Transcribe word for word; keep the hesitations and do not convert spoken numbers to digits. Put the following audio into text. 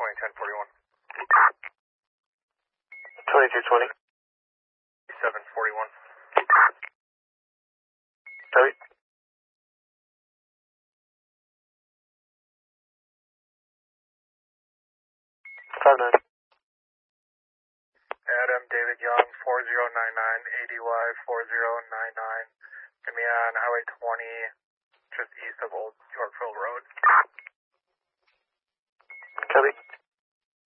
twenty, ten forty-one. twenty-two twenty. seven forty-one. Copy. five nine. Adam David Young, four zero nine nine, A D Y four zero nine nine. Give me on Highway twenty, just east of Old Yorkville Road. Copy.